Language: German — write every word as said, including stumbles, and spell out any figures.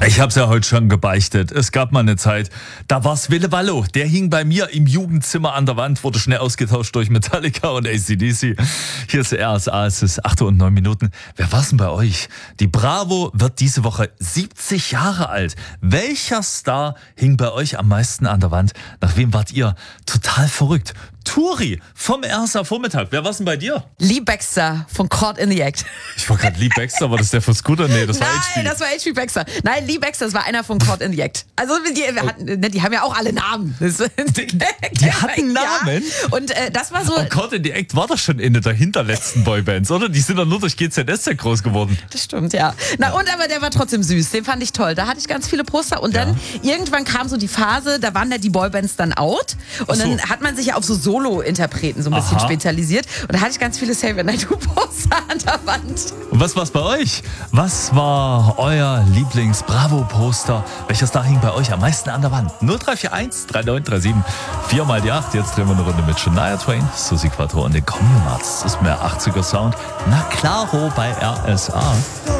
Ich hab's ja heute schon gebeichtet. Es gab mal eine Zeit, da war's Wille Wallo. Der hing bei mir im Jugendzimmer an der Wand, wurde schnell ausgetauscht durch Metallica und A C D C. Hier ist R S A, es ist acht Uhr und neun Minuten. Wer war's denn bei euch? Die Bravo wird diese Woche siebzig Jahre alt. Welcher Star hing bei euch am meisten an der Wand? Nach wem wart ihr? Total verrückt. Turi vom R S A Vormittag. Wer war's denn bei dir? Lee Baxter von Caught in the Act. Ich war gerade Lee Baxter, war das der von Scooter? Nee, das war Nein, H P. das war H P Baxter. Nein, Lee Baxter, das war einer von Caught in the Act. Also die, wir hatten, ne, die haben ja auch alle Namen. Das, Die, die hatten Namen? Ja. Und äh, das war so... Oh Gott, in die Act war doch schon eine der hinterletzten Boybands, oder? Die sind doch nur durch G Z S Z groß geworden. Das stimmt, ja. Na und aber der war trotzdem süß. Den fand ich toll. Da hatte ich ganz viele Poster. Und dann Ja. irgendwann kam so die Phase, da waren ja die Boybands dann out. Und Ach so. dann hat man sich ja auf so Solo-Interpreten so ein bisschen Aha. spezialisiert. Und da hatte ich ganz viele Xavier Naidoo-Poster an der Wand. Und was war's bei euch? Was war euer Lieblings-Bravo-Poster? Welcher Star hing bei euch am meisten an der Wand? null drei vier eins drei neun drei sieben vier mal die acht. Jetzt drehen wir eine Runde mit Shania Twain, Susi Quattro und den Communards. Das ist mehr achtziger Sound. Na klaro bei R S A.